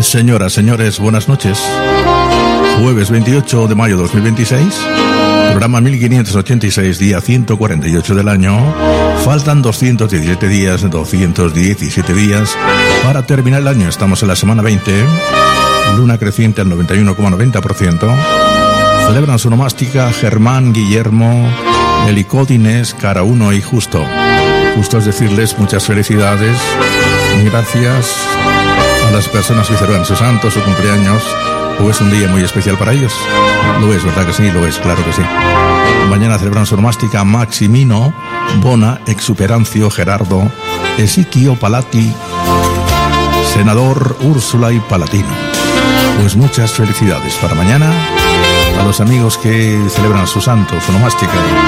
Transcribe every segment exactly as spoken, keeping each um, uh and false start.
Señoras, señores, buenas noches. Jueves veintiocho de mayo de dos mil veintiséis, programa mil quinientos ochenta y seis, día ciento cuarenta y ocho del año. Faltan doscientos diecisiete días, doscientos diecisiete días para terminar el año. Estamos en la semana veinte, luna creciente al noventa y uno coma noventa por ciento. Celebran su nomástica Germán, Guillermo, Helicódines, Cara uno y Justo. Justo es decirles muchas felicidades y gracias a las personas que celebran su santo, su cumpleaños, o es un día muy especial para ellos. Lo es, ¿verdad que sí? Lo es, claro que sí. Mañana celebran su nomástica Maximino, Bona, Exuperancio, Gerardo, Esiquio, Palati, Senador, Úrsula y Palatino. Pues muchas felicidades para mañana a los amigos que celebran su santo, su nomástica.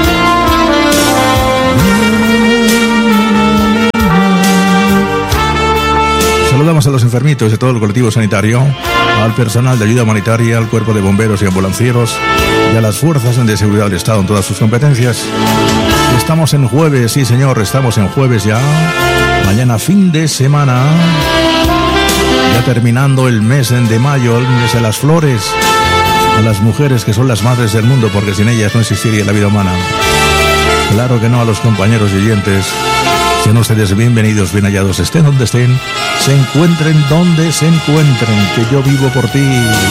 Saludamos a los enfermitos de todo el colectivo sanitario, al personal de ayuda humanitaria, al cuerpo de bomberos y ambulancieros y a las fuerzas de seguridad del Estado en todas sus competencias. Estamos en jueves, sí señor, estamos en jueves ya. Mañana fin de semana, ya terminando el mes de mayo, el mes de las flores, a las mujeres que son las madres del mundo, porque sin ellas no existiría la vida humana. Claro que no, a los compañeros y oyentes. Sean ustedes bienvenidos, bien hallados, estén donde estén, se encuentren donde se encuentren, que yo vivo por ti.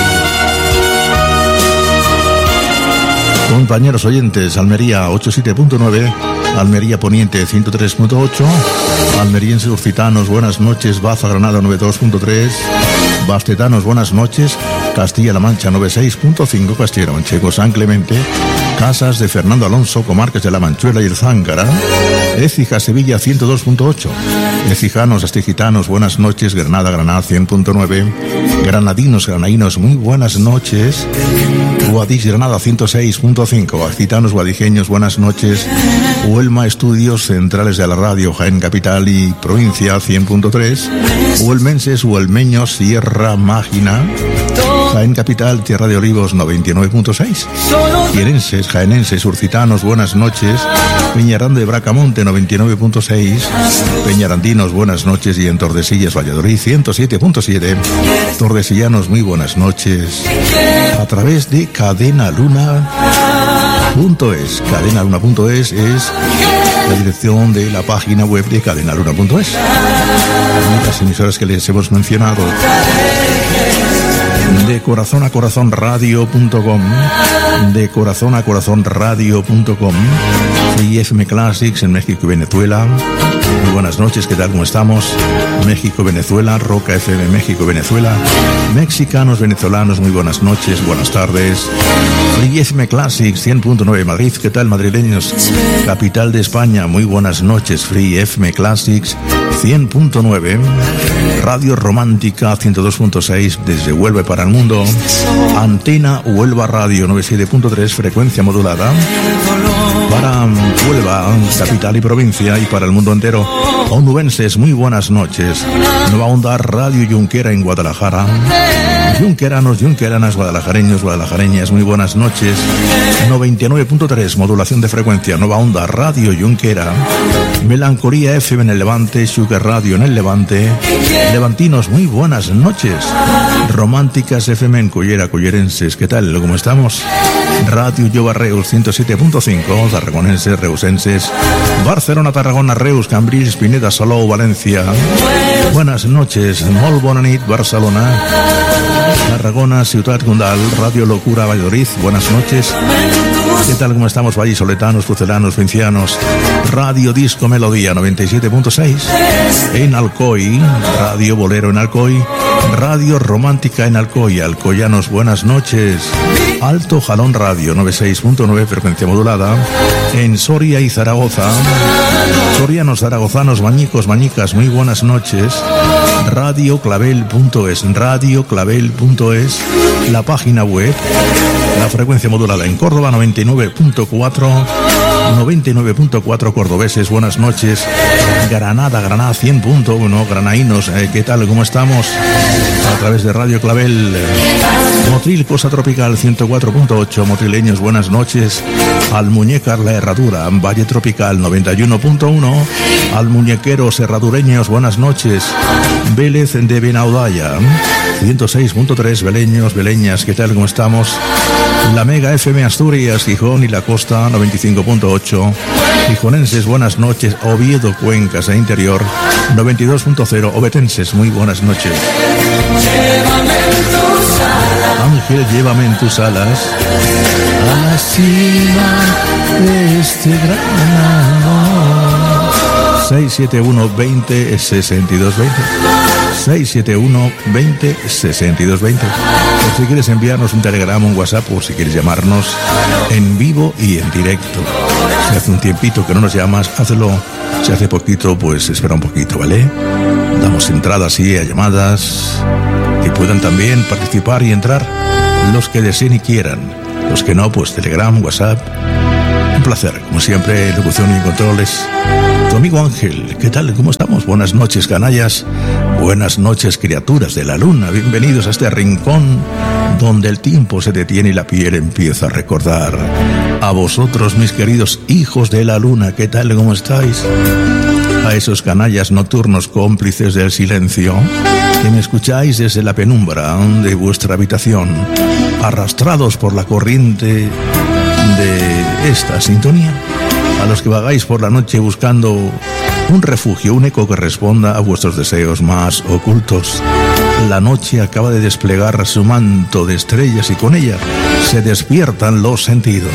Compañeros oyentes, Almería ochenta y siete punto nueve, Almería Poniente ciento tres punto ocho, almerienses urcitanos, buenas noches, Baza Granada noventa y dos punto tres, bastetanos, buenas noches, Castilla-La Mancha noventa y seis punto cinco, Castilla-La Manchego, San Clemente, Casas de Fernando Alonso, Comarcas de la Manchuela y el Zángara, Écija, Sevilla ciento dos punto ocho, Ecijanos, Astigitanos, buenas noches, Granada, Granada cien punto nueve, Granadinos, Granadinos, muy buenas noches, Guadix, Granada ciento seis punto cinco, Accitanos, Guadijeños, buenas noches, Huelma, Estudios Centrales de la Radio, Jaén Capital y Provincia cien punto tres, Huelmenses, Huelmeños, Sierra Mágina, Jaén Capital, Tierra de Olivos noventa y nueve punto seis, Quierenses, Jaenenses, Urcitanos, buenas noches, Peñaranda de Bracamonte noventa y nueve punto seis, Peñarandinos, buenas noches, y en Tordesillas, Valladolid ciento siete punto siete, Tordesillanos, muy buenas noches, a través de Cadena Luna punto es. Cadena Luna punto es es la dirección de la página web de Cadena Luna punto es. Las emisoras que les hemos mencionado. De corazón a corazón radio punto com, de corazón a corazón radio punto com, Free F M Classics en México y Venezuela. Muy buenas noches, ¿qué tal? ¿Cómo estamos? México, Venezuela, Roca F M México, Venezuela, mexicanos, venezolanos, muy buenas noches, buenas tardes. Free F M Classics cien punto nueve Madrid, ¿qué tal, madrileños? Capital de España, muy buenas noches, Free F M Classics cien punto nueve, Radio Romántica ciento dos punto seis desde Huelva para el mundo, Antena Huelva Radio noventa y siete punto tres, frecuencia modulada para Huelva, capital y provincia, y para el mundo entero. Onubenses, muy buenas noches. Nueva Onda Radio Junquera en Guadalajara. Junqueranos, junqueranas, guadalajareños, guadalajareñas, muy buenas noches. noventa y nueve punto tres, modulación de frecuencia, Nueva Onda Radio Junquera. Melancolía F M en el Levante, Sugar Radio en el Levante. Levantinos, muy buenas noches. Románticas F M en Cullera, cullerenses, ¿qué tal? ¿Cómo estamos? Radio Lloba Reus ciento siete punto cinco, tarragonenses, reusenses, Barcelona, Tarragona, Reus, Cambrils, Pineda, Salou, Valencia. Buenas noches, molt bona nit, Barcelona, Tarragona, Ciutat Condal, Radio Locura, Valladolid, buenas noches. ¿Qué tal? ¿Cómo estamos? Vallisoletanos, pucelanos, vincianos. Radio Disco Melodía noventa y siete punto seis en Alcoy, Radio Bolero en Alcoy, Radio Romántica en Alcoy, alcoyanos, buenas noches. Alto Jalón Radio noventa y seis punto nueve, frecuencia modulada en Soria y Zaragoza. Sorianos, zaragozanos, mañicos, mañicas, muy buenas noches. Radio Clavel punto es, Radio Clavel punto es, la página web. La frecuencia modulada en Córdoba noventa y nueve punto cuatro, noventa y nueve punto cuatro cordobeses, buenas noches. Granada, Granada cien punto uno, granaínos, eh, ¿qué tal? ¿Cómo estamos? A través de Radio Clavel. Motril, Cosa Tropical ciento cuatro punto ocho, motrileños, buenas noches. Almuñécar, La Herradura, Valle Tropical noventa y uno punto uno. Almuñequeros, herradureños, buenas noches. Vélez de Benaudalla, ciento seis punto tres, beleños, beleñas, ¿qué tal? ¿Cómo estamos? La Mega F M Asturias, Gijón y La Costa noventa y cinco punto ocho. Gijonenses, buenas noches. Oviedo, Cuencas e Interior noventa y dos punto cero. Obetenses, muy buenas noches. Ángel, llévame en tus alas a la cima de este gran amor. seis siete uno veinte sesenta y dos veinte. seis siete uno veinte sesenta y dos veinte. O si quieres enviarnos un telegrama, un WhatsApp, o si quieres llamarnos en vivo y en directo. Si hace un tiempito que no nos llamas, hazlo. Si hace poquito, pues espera un poquito, ¿vale? Damos entrada así a llamadas que puedan también participar y entrar los que deseen y quieran. Los que no, pues telegram, WhatsApp. Un placer, como siempre, locución y controles. Tu amigo Ángel, ¿qué tal? ¿Cómo estamos? Buenas noches, canallas. Buenas noches, criaturas de la luna. Bienvenidos a este rincón donde el tiempo se detiene y la piel empieza a recordar. A vosotros, mis queridos hijos de la luna, ¿qué tal? ¿Cómo estáis? A esos canallas nocturnos cómplices del silencio que me escucháis desde la penumbra de vuestra habitación, arrastrados por la corriente de esta sintonía. A los que vagáis por la noche buscando un refugio, un eco que responda a vuestros deseos más ocultos. La noche acaba de desplegar su manto de estrellas y con ella se despiertan los sentidos.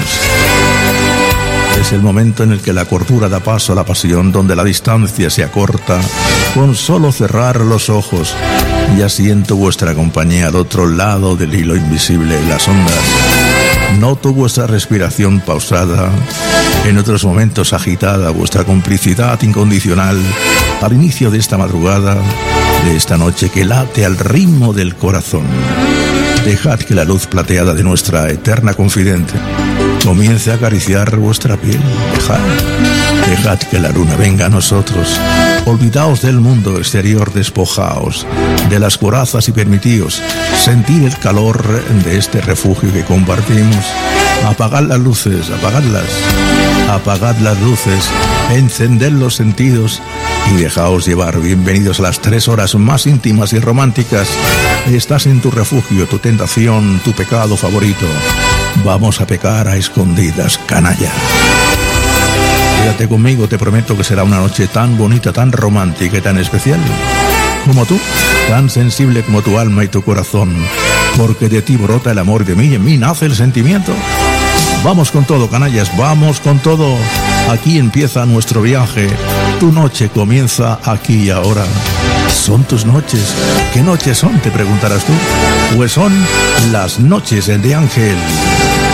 Es el momento en el que la cordura da paso a la pasión, donde la distancia se acorta con solo cerrar los ojos. Ya siento vuestra compañía al otro lado del hilo invisible de las ondas. Noto vuestra respiración pausada, en otros momentos agitada, vuestra complicidad incondicional al inicio de esta madrugada, de esta noche que late al ritmo del corazón. Dejad que la luz plateada de nuestra eterna confidente comience a acariciar vuestra piel. Dejad, dejad que la luna venga a nosotros. Olvidaos del mundo exterior, despojaos de las corazas y permitíos sentir el calor de este refugio que compartimos. Apagad las luces, apagadlas, apagad las luces, encended los sentidos y dejaos llevar. Bienvenidos a las tres horas más íntimas y románticas. Estás en tu refugio, tu tentación, tu pecado favorito. Vamos a pecar a escondidas, canalla. Quédate conmigo, te prometo que será una noche tan bonita, tan romántica y tan especial como tú, tan sensible como tu alma y tu corazón, porque de ti brota el amor, de mí y en mí nace el sentimiento. Vamos con todo, canallas, vamos con todo. Aquí empieza nuestro viaje. Tu noche comienza aquí y ahora. Son tus noches. ¿Qué noches son? Te preguntarás tú. Pues son las noches de Ángel.